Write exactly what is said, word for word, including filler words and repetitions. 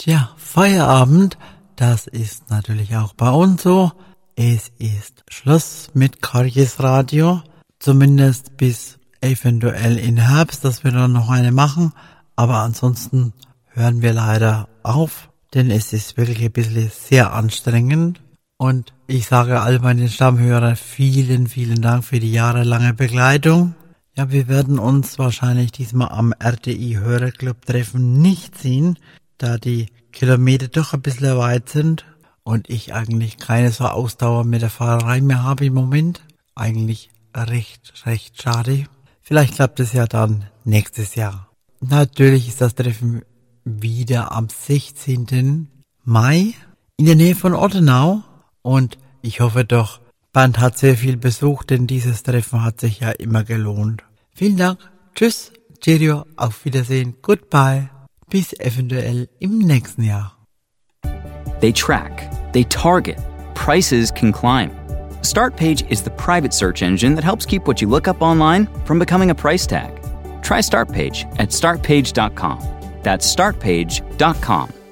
Tja, Feierabend, das ist natürlich auch bei uns so. Es ist Schluss mit Karies Radio, zumindest bis eventuell in Herbst, dass wir dann noch eine machen. Aber ansonsten hören wir leider auf, denn es ist wirklich ein bisschen sehr anstrengend. Und ich sage all meinen Stammhörern vielen, vielen Dank für die jahrelange Begleitung. Ja, wir werden uns wahrscheinlich diesmal am R T I-Hörerclub-Treffen nicht sehen, da die Kilometer doch ein bisschen weit sind und ich eigentlich keine so Ausdauer mit der Fahrerei mehr habe im Moment. Eigentlich recht, recht schade. Vielleicht klappt es ja dann nächstes Jahr. Natürlich ist das Treffen wieder am sechzehnten Mai in der Nähe von Ottenau und ich hoffe doch, Bernd hat sehr viel besucht, denn dieses Treffen hat sich ja immer gelohnt. Vielen Dank, tschüss, Cheerio, auf Wiedersehen, goodbye. Bis eventuell im nächsten Jahr. They track, they target, prices can climb. Startpage is the private search engine that helps keep what you look up online from becoming a price tag. Try Startpage at startpage dot com. That's startpage dot com.